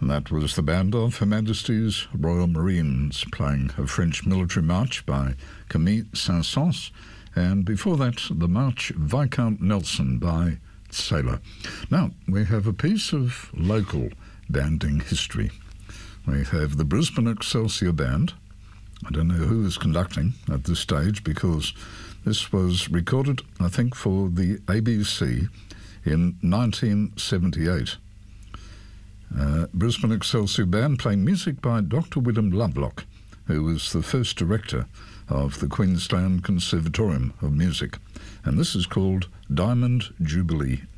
And that was the band of Her Majesty's Royal Marines playing a French military march by Camille Saint-Saëns, and before that the March Viscount Nelson by Sailor. Now we have a piece of local banding history. We have the Brisbane Excelsior Band. I don't know who is conducting at this stage because this was recorded, I think, for the ABC in 1978. Brisbane Excelsior Band playing music by Dr. William Lovelock, who was the first director of the Queensland Conservatorium of Music. And this is called Diamond Jubilee.